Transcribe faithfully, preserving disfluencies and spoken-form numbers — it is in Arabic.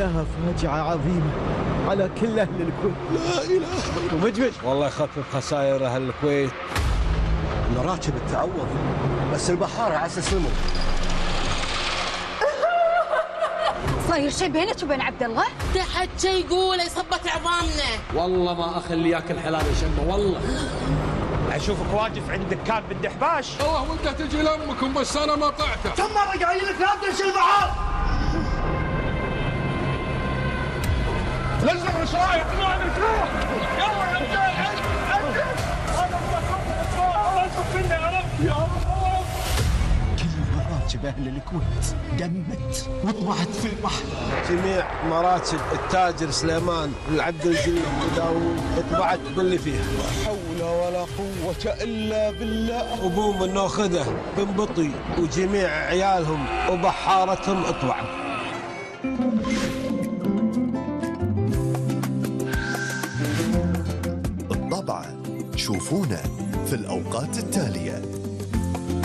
إنها فاجعة عظيمة على كل أهل الكويت. لا إله إلا الله. ومجمج والله يخفف خسائر أهل الكويت. المراكب تتعوض بس البحارة على استسلموا. صاير شيء بينك وبين عبد الله؟ تحت شيء يقول يصبت عظامنا. والله ما اخلي ياكل حلال يا شمه والله. اشوفك واقف عند دكان بالدحباش. الله وانت تجي لامكم بس انا ما طعته. كم مرة قايل لك لا تمشي البحر؟ لزم ايش رايك؟ ما نروح. يلا يا رجال عندي انا الله يشوف مني عرفت يا الله. كل مراكب أهل الكويت دمت وطلعت في البحر. جميع مراكب التاجر سليمان العبد الجليل وداوود اطبعت باللي فيها. لا حول ولا قوة إلا بالله. أبوهم إنه خذه بنبطي وجميع عيالهم وبحارتهم اطبعوا. الطبع شوفونا في الأوقات التالية.